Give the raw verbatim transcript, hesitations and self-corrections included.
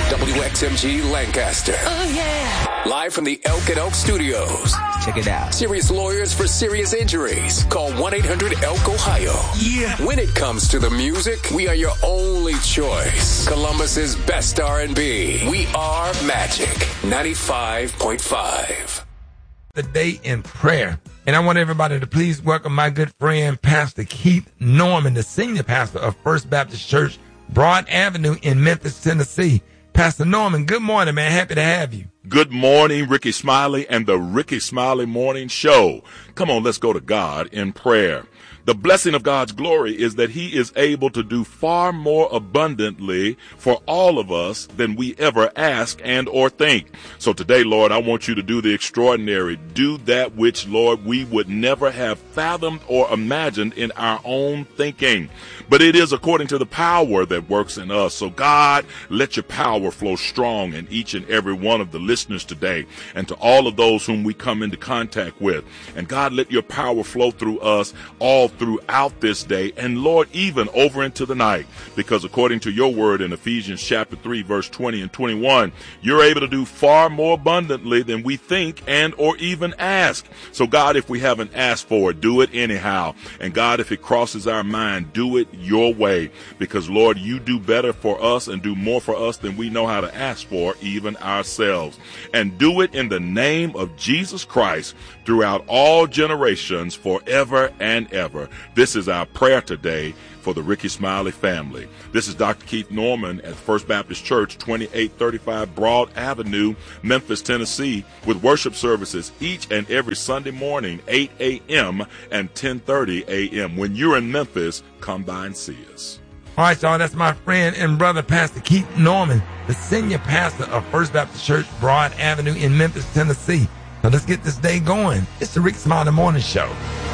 W X M G Lancaster. Oh, yeah. Live from the Elk and Oak Studios. Check it out. Serious lawyers for serious injuries. Call one eight hundred elk ohio. Yeah. When it comes to the music, we are your only choice. Columbus's best R and B. We are Magic ninety-five point five. The day in prayer. And I want everybody to please welcome my good friend, Pastor Keith Norman, the senior pastor of First Baptist Church, Broad Avenue in Memphis, Tennessee. Pastor Norman, good morning, man. Happy to have you. Good morning, Ricky Smiley and the Ricky Smiley Morning Show. Come on, let's go to God in prayer. The blessing of God's glory is that he is able to do far more abundantly for all of us than we ever ask and or think. So today, Lord, I want you to do the extraordinary. Do that which, Lord, we would never have fathomed or imagined in our own thinking. But it is according to the power that works in us. So God, let your power flow strong in each and every one of the listeners today and to all of those whom we come into contact with. And God, let your power flow through us all throughout this day, and Lord, even over into the night, because according to your word in Ephesians chapter three, verse twenty and twenty-one, you're able to do far more abundantly than we think and or even ask. So God, if we haven't asked for it, do it anyhow. And God, if it crosses our mind, do it your way, because Lord, you do better for us and do more for us than we know how to ask for even ourselves. And do it in the name of Jesus Christ throughout all generations, forever and ever. This is our prayer today for the Ricky Smiley family. This is Doctor Keith Norman at First Baptist Church, twenty-eight thirty-five Broad Avenue, Memphis, Tennessee, with worship services each and every Sunday morning, eight a.m. and ten thirty a.m. When you're in Memphis, come by and see us. All right, y'all, that's my friend and brother, Pastor Keith Norman, the senior pastor of First Baptist Church, Broad Avenue in Memphis, Tennessee. So let's get this day going. It's the Ricky Smiley Morning Show.